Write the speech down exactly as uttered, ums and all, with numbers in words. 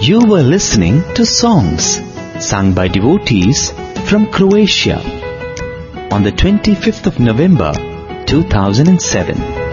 You were listening to songs sung by devotees from Croatia on the twenty-fifth of November two thousand seven.